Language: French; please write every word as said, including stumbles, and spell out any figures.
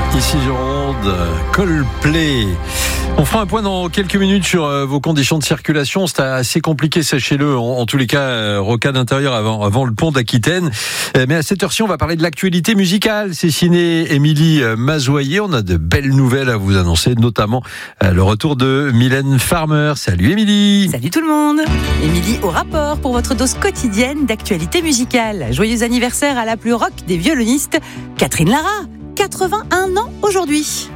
Ici Gironde, Coldplay. On fera un point dans quelques minutes sur euh, vos conditions de circulation. C'est assez compliqué, sachez-le. En, en tous les cas, euh, rocade intérieure avant, avant le pont d'Aquitaine. Euh, mais à cette heure-ci, on va parler de l'actualité musicale. C'est signé Émilie Mazoyer. On a de belles nouvelles à vous annoncer, notamment euh, le retour de Mylène Farmer. Salut Émilie. Salut tout le monde. Émilie au rapport pour votre dose quotidienne d'actualité musicale. Joyeux anniversaire à la plus rock des violonistes, Catherine Lara. quatre-vingt-un ans aujourd'hui.